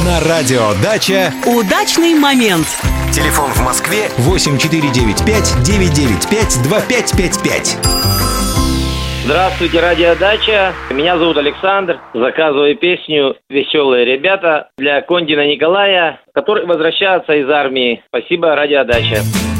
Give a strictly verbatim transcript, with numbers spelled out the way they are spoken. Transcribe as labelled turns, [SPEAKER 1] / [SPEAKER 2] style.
[SPEAKER 1] На радио «Дача»
[SPEAKER 2] удачный момент.
[SPEAKER 1] Телефон в Москве восемь четыре девять пять девять девять пять два пять пять пять.
[SPEAKER 3] Здравствуйте, радио «Дача». Меня зовут Александр. Заказываю песню «Веселые ребята» для Кондина Николая, который возвращается из армии. Спасибо, радио «Дача».